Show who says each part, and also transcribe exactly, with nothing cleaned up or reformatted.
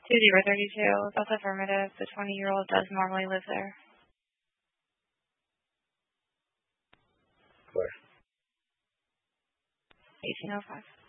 Speaker 1: two zero three two. That's affirmative. The twenty-year-old does normally live there.
Speaker 2: Where?
Speaker 1: eighteen oh five.